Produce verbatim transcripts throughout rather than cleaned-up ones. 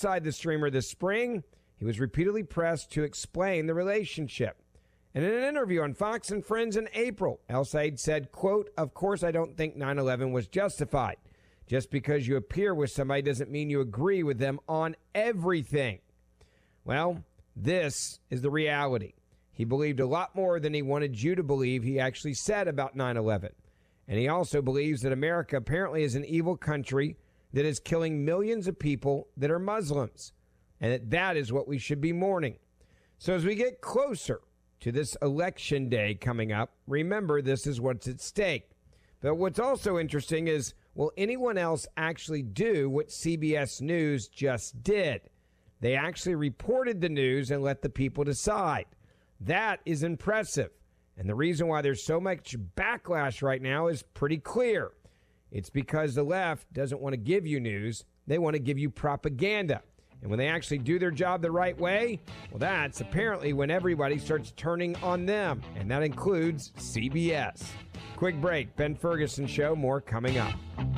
alongside the streamer this spring, he was repeatedly pressed to explain the relationship. And in an interview on Fox and Friends in April, El Sayed said, quote, "Of course I don't think nine eleven was justified. Just because you appear with somebody doesn't mean you agree with them on everything." Well, this is the reality. He believed a lot more than he wanted you to believe he actually said about nine eleven. And he also believes that America apparently is an evil country that is killing millions of people that are Muslims, and that that is what we should be mourning. So as we get closer to this election day coming up, remember this is what's at stake. But what's also interesting is, will anyone else actually do what C B S News just did? They actually reported the news and let the people decide. That is impressive. And the reason why there's so much backlash right now is pretty clear. It's because the left doesn't want to give you news. They want to give you propaganda. And when they actually do their job the right way, well, that's apparently when everybody starts turning on them. And that includes C B S. Quick break. Ben Ferguson Show. More coming up.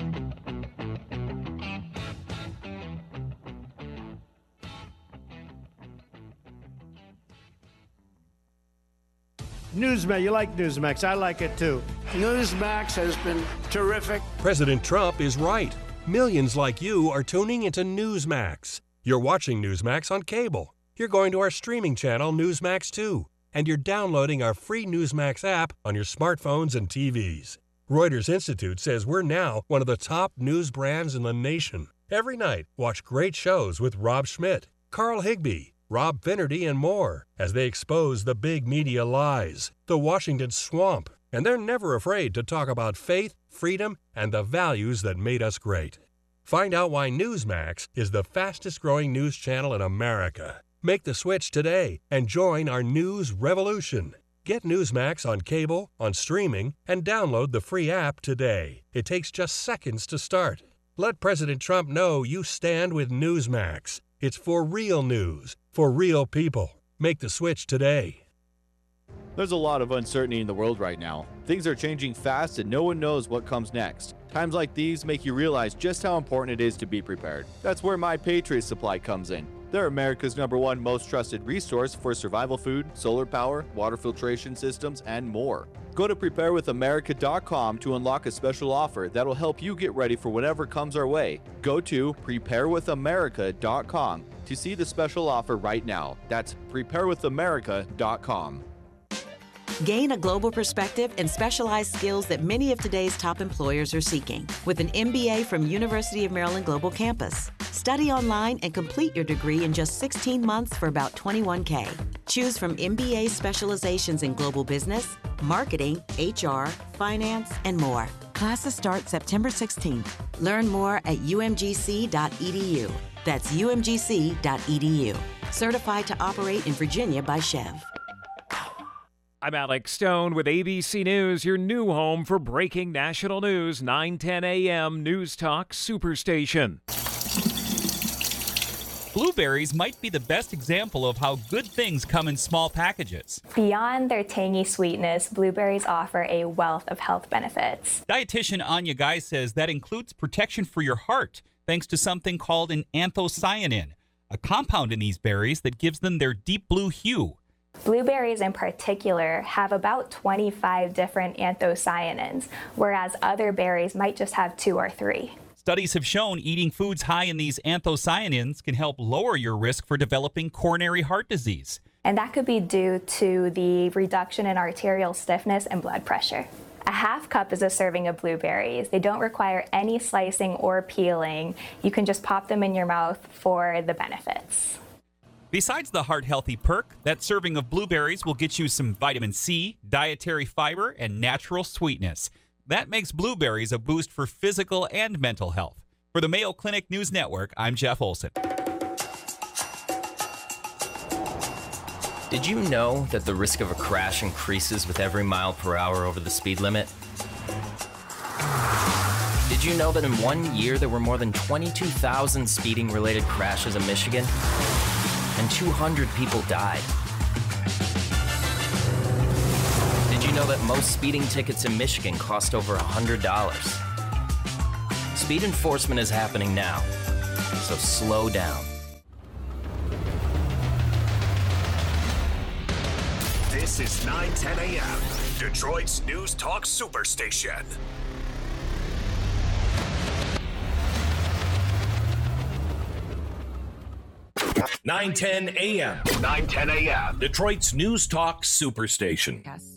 Newsmax, you like Newsmax. I like it too. Newsmax has been terrific. President Trump is right. Millions like you are tuning into Newsmax. You're watching Newsmax on cable. You're going to our streaming channel, Newsmax two. And you're downloading our free Newsmax app on your smartphones and T Vs. Reuters Institute says we're now one of the top news brands in the nation. Every night, watch great shows with Rob Schmidt, Carl Higbie, Rob Finnerty, and more as they expose the big media lies, the Washington swamp, and they're never afraid to talk about faith, freedom, and the values that made us great. Find out why Newsmax is the fastest growing news channel in America. Make the switch today and join our news revolution. Get Newsmax on cable, on streaming, and download the free app today. It takes just seconds to start. Let President Trump know you stand with Newsmax. It's for real news, for real people. Make the switch today. There's a lot of uncertainty in the world right now. Things are changing fast and no one knows what comes next. Times like these make you realize just how important it is to be prepared. That's where My Patriot Supply comes in. They're America's number one most trusted resource for survival food, solar power, water filtration systems, and more. Go to prepare with america dot com to unlock a special offer that'll help you get ready for whatever comes our way. Go to prepare with america dot com to see the special offer right now. That's prepare with america dot com. Gain a global perspective and specialized skills that many of today's top employers are seeking with an M B A from University of Maryland Global Campus. Study online and complete your degree in just sixteen months for about twenty-one thousand dollars. Choose from M B A specializations in global business, marketing, H R, finance, and more. Classes start September sixteenth. Learn more at u m g c dot e d u. That's u m g c dot e d u. Certified to operate in Virginia by Chev. I'm Alex Stone with A B C News, your new home for breaking national news, nine ten a m News Talk Superstation. Blueberries might be the best example of how good things come in small packages. Beyond their tangy sweetness, blueberries offer a wealth of health benefits. Dietitian Anya Guy says that includes protection for your heart, thanks to something called an anthocyanin, a compound in these berries that gives them their deep blue hue. Blueberries in particular have about twenty-five different anthocyanins, whereas other berries might just have two or three. Studies have shown eating foods high in these anthocyanins can help lower your risk for developing coronary heart disease. And that could be due to the reduction in arterial stiffness and blood pressure. A half cup is a serving of blueberries. They don't require any slicing or peeling. You can just pop them in your mouth for the benefits. Besides the heart-healthy perk, that serving of blueberries will get you some vitamin C, dietary fiber, and natural sweetness. That makes blueberries a boost for physical and mental health. For the Mayo Clinic News Network, I'm Jeff Olson. Did you know that the risk of a crash increases with every mile per hour over the speed limit? Did you know that in one year there were more than twenty-two thousand speeding-related crashes in Michigan? And two hundred people died. Did you know that most speeding tickets in Michigan cost over one hundred dollars? Speed enforcement is happening now, so slow down. This is nine ten a.m., Detroit's News Talk Superstation. nine ten a.m. nine ten a.m. Detroit's News Talk Superstation. Yes.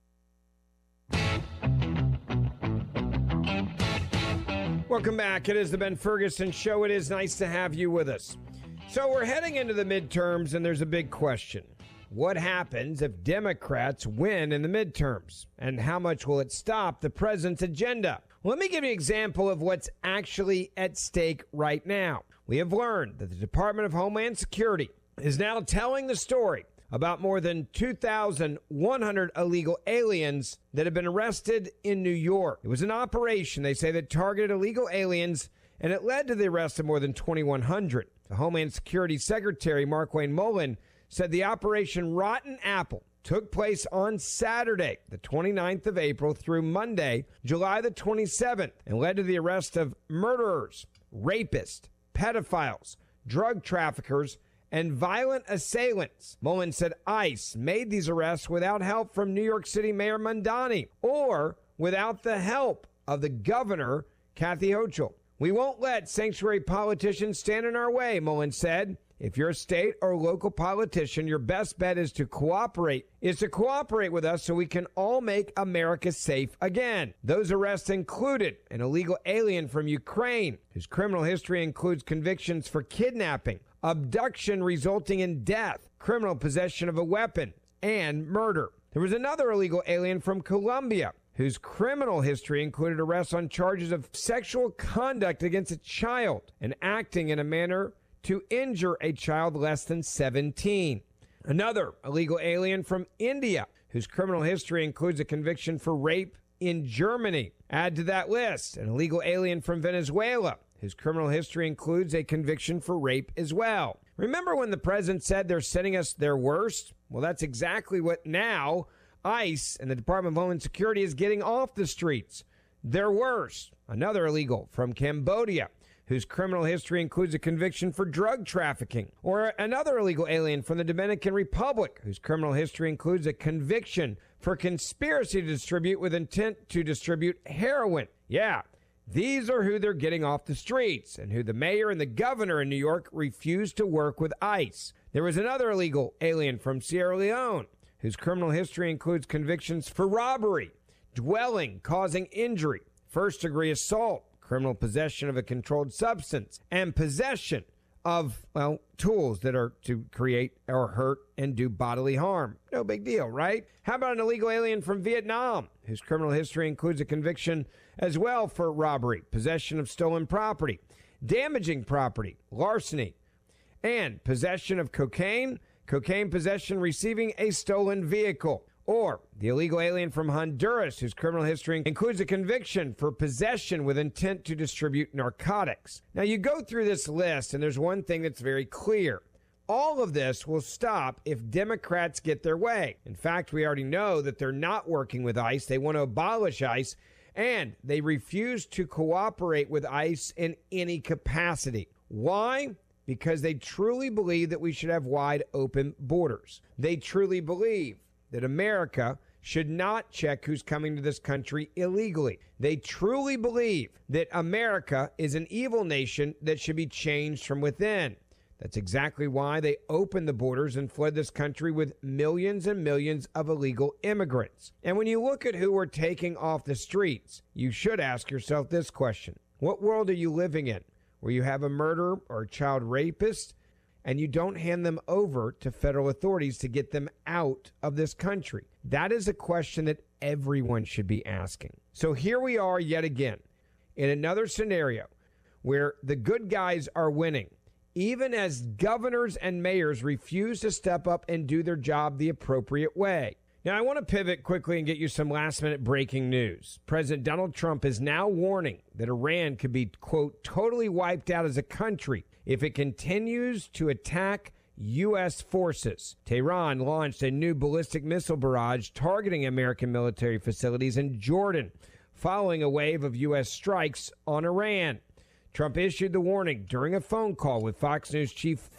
Welcome back. It is the Ben Ferguson Show. It is nice to have you with us. So we're heading into the midterms, and there's a big question. What happens if Democrats win in the midterms? And how much will it stop the president's agenda? Well, let me give you an example of what's actually at stake right now. We have learned that the Department of Homeland Security is now telling the story about more than two thousand one hundred illegal aliens that have been arrested in New York. It was an operation, they say, that targeted illegal aliens, and it led to the arrest of more than twenty-one hundred. The Homeland Security Secretary, Markwayne Mullin, said the Operation Rotten Apple took place on Saturday, the twenty-ninth of April, through Monday, July the twenty-seventh, and led to the arrest of murderers, rapists, pedophiles, drug traffickers, and violent assailants. Mullin said ICE made these arrests without help from New York City Mayor Mamdani or without the help of the governor, Kathy Hochul. We won't let sanctuary politicians stand in our way, Mullin said. If you're a state or local politician, your best bet is to cooperate, is to cooperate with us so we can all make America safe again. Those arrests included an illegal alien from Ukraine, whose criminal history includes convictions for kidnapping, abduction resulting in death, criminal possession of a weapon, and murder. There was another illegal alien from Colombia, whose criminal history included arrests on charges of sexual conduct against a child and acting in a manner to injure a child less than seventeen. Another illegal alien from India, whose criminal history includes a conviction for rape in Germany. Add to that list an illegal alien from Venezuela, whose criminal history includes a conviction for rape as well. Remember when the president said they're sending us their worst? Well, that's exactly what now ICE and the Department of Homeland Security is getting off the streets. Their worst. Another illegal from Cambodia, whose criminal history includes a conviction for drug trafficking. Or another illegal alien from the Dominican Republic, whose criminal history includes a conviction for conspiracy to distribute with intent to distribute heroin. Yeah, these are who they're getting off the streets and who the mayor and the governor in New York refused to work with ICE. There was another illegal alien from Sierra Leone, whose criminal history includes convictions for robbery, dwelling, causing injury, first-degree assault, criminal possession of a controlled substance, and possession of, well, tools that are to create or hurt and do bodily harm. No big deal, right? How about an illegal alien from Vietnam, whose criminal history includes a conviction as well for robbery, possession of stolen property, damaging property, larceny, and possession of cocaine, cocaine possession receiving a stolen vehicle. Or the illegal alien from Honduras, whose criminal history includes a conviction for possession with intent to distribute narcotics. Now, you go through this list, and there's one thing that's very clear. All of this will stop if Democrats get their way. In fact, we already know that they're not working with ICE. They want to abolish ICE, and they refuse to cooperate with ICE in any capacity. Why? Because they truly believe that we should have wide open borders. They truly believe that America should not check who's coming to this country illegally. They truly believe that America is an evil nation that should be changed from within. That's exactly why they opened the borders and fled this country with millions and millions of illegal immigrants. And when you look at who we're taking off the streets, you should ask yourself this question. What world are you living in, where you have a murderer or a child rapist and you don't hand them over to federal authorities to get them out of this country? That is a question that everyone should be asking. So here we are yet again in another scenario where the good guys are winning, even as governors and mayors refuse to step up and do their job the appropriate way. Now, I want to pivot quickly and get you some last-minute breaking news. President Donald Trump is now warning that Iran could be, quote, totally wiped out as a country if it continues to attack U S forces. Tehran launched a new ballistic missile barrage targeting American military facilities in Jordan, following a wave of U S strikes on Iran. Trump issued the warning during a phone call with Fox News chief